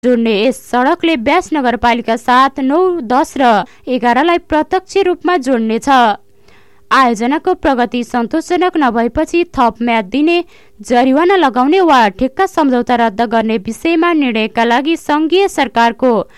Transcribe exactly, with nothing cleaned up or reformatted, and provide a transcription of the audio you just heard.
जोड्ने यस सडकले ब्यास नगरपालिका सात, नौ, दस र एघारलाई प्रत्यक्ष रूपमा जोड्नेछ। आयोजनाको प्रगति सन्तोषजनक नभएपछि थप म्याद दिने, जरिवाना लगाउने वा ठेक्का सम्झौता रद्द गर्ने विषयमा निर्णयका लागि सङ्घीय सरकारको